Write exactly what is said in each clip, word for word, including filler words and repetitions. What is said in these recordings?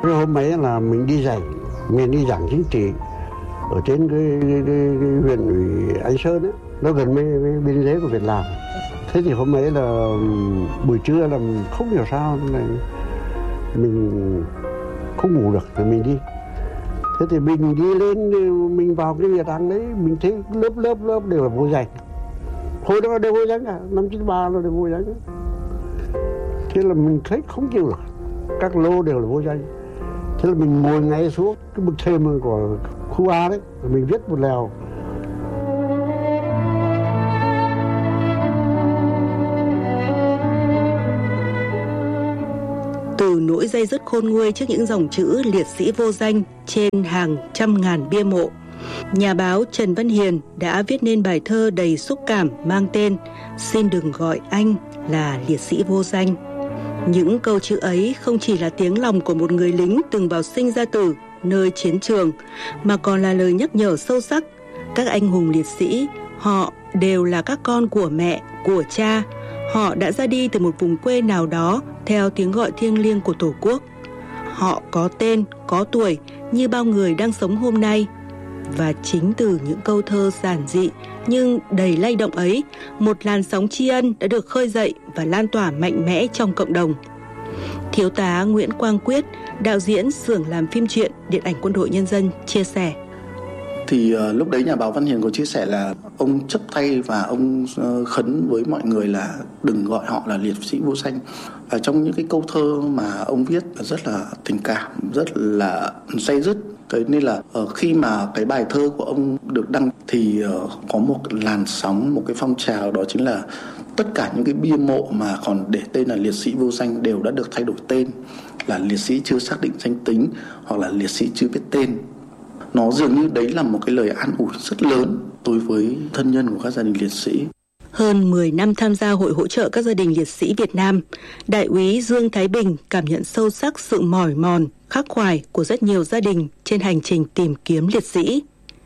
Cái hôm ấy là mình đi dạy, mình đi giảng chính trị ở trên cái, cái, cái, cái huyện ủy Anh Sơn ấy, nó gần với, với biên giới của Việt Nam. Thế thì hôm ấy là buổi trưa là không hiểu sao này mình không ngủ được thì mình đi. Thế thì mình đi lên, mình vào cái nhà tăng đấy, mình thấy lớp lớp lớp đều là vô danh. Hồi đó đều vô danh cả, năm chín ba nó đều vô danh. Thế là mình thấy không chịu được, các lô đều là vô danh. Thế là mình ngồi ngay xuống cái bậc thềm của khu A đấy, mình viết một lèo. Từ nỗi day dứt khôn nguôi trước những dòng chữ liệt sĩ vô danh trên hàng trăm ngàn bia mộ, nhà báo Trần Văn Hiền đã viết nên bài thơ đầy xúc cảm mang tên Xin đừng gọi anh là liệt sĩ vô danh. Những câu chữ ấy không chỉ là tiếng lòng của một người lính từng vào sinh ra tử nơi chiến trường, mà còn là lời nhắc nhở sâu sắc. Các anh hùng liệt sĩ, họ đều là các con của mẹ, của cha. Họ đã ra đi từ một vùng quê nào đó theo tiếng gọi thiêng liêng của Tổ quốc. Họ có tên, có tuổi như bao người đang sống hôm nay. Và chính từ những câu thơ giản dị nhưng đầy lay động ấy, một làn sóng tri ân đã được khơi dậy và lan tỏa mạnh mẽ trong cộng đồng. Thiếu tá Nguyễn Quang Quyết, đạo diễn xưởng làm phim truyện Điện ảnh Quân đội Nhân dân chia sẻ. Thì uh, lúc đấy nhà báo Văn Hiền có chia sẻ là ông chấp tay và ông uh, khấn với mọi người là đừng gọi họ là liệt sĩ vô danh. Và trong những cái câu thơ mà ông viết rất là tình cảm, rất là day dứt. Thế nên là uh, khi mà cái bài thơ của ông được đăng thì uh, có một làn sóng, một cái phong trào, đó chính là tất cả những cái bia mộ mà còn để tên là liệt sĩ vô danh đều đã được thay đổi tên, là liệt sĩ chưa xác định danh tính hoặc là liệt sĩ chưa biết tên. Nó dường như đấy là một cái lời an ủi rất lớn đối với thân nhân của các gia đình liệt sĩ. Hơn mười năm tham gia Hội hỗ trợ các gia đình liệt sĩ Việt Nam, Đại úy Dương Thái Bình cảm nhận sâu sắc sự mỏi mòn, khắc khoải của rất nhiều gia đình trên hành trình tìm kiếm liệt sĩ.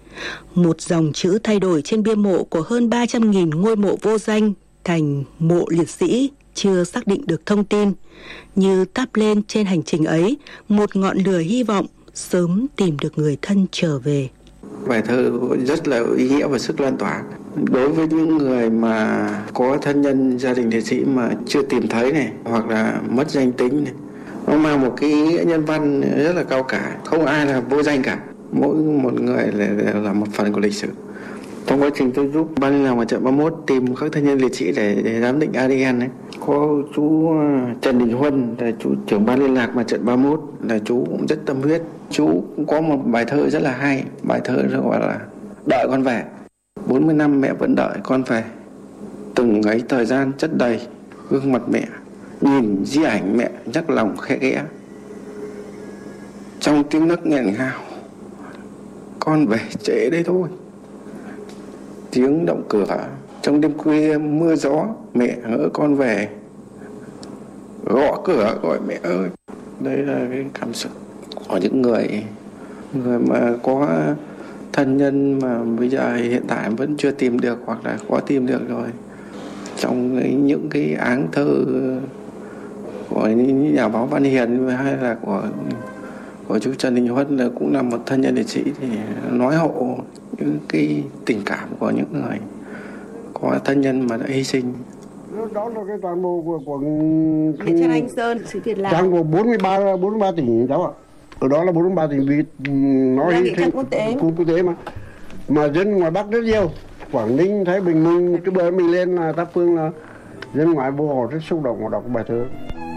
Một dòng chữ thay đổi trên bia mộ của hơn ba trăm nghìn ngôi mộ vô danh thành mộ liệt sĩ chưa xác định được thông tin, như thắp lên trên hành trình ấy một ngọn lửa hy vọng sớm tìm được người thân trở về. Bài thơ rất là ý nghĩa và sức lan tỏa đối với những người mà có thân nhân gia đình liệt sĩ mà chưa tìm thấy này, hoặc là mất danh tính này. Nó mang một cái nghĩa nhân văn rất là cao cả, không ai là vô danh cả, mỗi một người là, là một phần của lịch sử. Trong quá trình tôi giúp ban liên lạc mặt trận ba mươi mốt tìm các thân nhân liệt sĩ để, để giám định a đê en ấy, có chú Trần Đình Huân là chú trưởng ban liên lạc mặt trận ba mươi mốt, là chú cũng rất tâm huyết. Chú cũng có một bài thơ rất là hay, bài thơ gọi là Đợi con về. bốn mươi năm mẹ vẫn đợi con về, từng ấy thời gian chất đầy gương mặt mẹ, nhìn di ảnh mẹ nhắc lòng khẽ ghẽ. Trong tiếng nấc nghẹn ngào, con về trễ đấy thôi. Tiếng động cửa trong đêm khuya mưa gió, mẹ hỡi con về, gõ cửa gọi mẹ ơi. Đây là cái cảm xúc của những người người mà có thân nhân mà bây giờ hiện tại vẫn chưa tìm được hoặc là có tìm được rồi. Trong những cái áng thơ của nhà báo Văn Hiền hay là của của chú Trần Đình Huân là cũng là một thân nhân liệt sĩ, thì nói hộ những cái tình cảm của những người có thân nhân mà đã hy sinh. Đó là cái toàn bộ của của Nghệ Trang Anh Sơn, xứ Việt Nam. Toàn bộ bốn mươi ba tỉnh cháu ạ. Ở đó là bốn mươi ba tỉnh vì nó hy sinh quốc tế quốc tế mà. Mà dân ngoài Bắc rất nhiều. Quảng Ninh, Thái Bình, mình cái bữa mình lên là Tháp Phương là dân ngoài vô họ rất xúc động họ đọc bài thơ.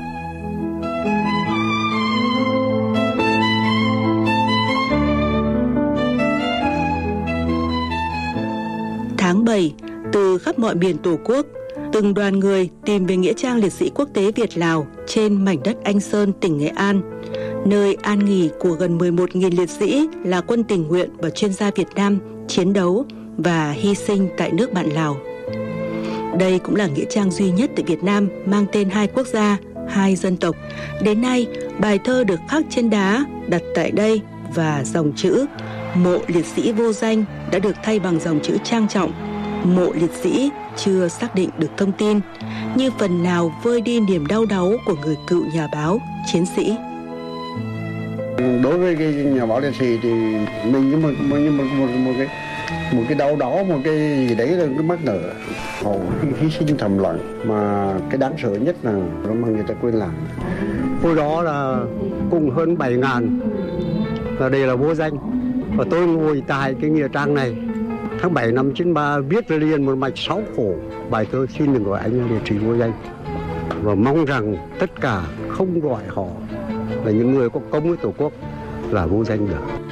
Tháng bảy, từ khắp mọi miền Tổ quốc, từng đoàn người tìm về nghĩa trang liệt sĩ quốc tế Việt-Lào trên mảnh đất Anh Sơn, tỉnh Nghệ An, nơi an nghỉ của gần mười một nghìn liệt sĩ là quân tình nguyện và chuyên gia Việt Nam chiến đấu và hy sinh tại nước bạn Lào. Đây cũng là nghĩa trang duy nhất tại Việt Nam mang tên hai quốc gia, hai dân tộc. Đến nay, bài thơ được khắc trên đá đặt tại đây và dòng chữ Mộ liệt sĩ vô danh đã được thay bằng dòng chữ trang trọng Mộ liệt sĩ chưa xác định được thông tin, như phần nào vơi đi niềm đau đáu của người cựu nhà báo, chiến sĩ. Đối với cái nhà báo liệt sĩ thì mình như một, như một, một, một cái một cái đau đó, một cái gì đấy là cái mắc nở. Họ hy sinh thầm lặng, mà cái đáng sợ nhất là nó mà người ta quên làm. Hồi đó là cùng hơn bảy ngàn là đây là vô danh, và tôi ngồi tại cái nghĩa trang này tháng bảy năm chín ba viết liền một mạch sáu khổ bài thơ xin đừng gọi anh liệt sĩ vô danh, và mong rằng tất cả không gọi họ là những người có công với Tổ quốc là vô danh được.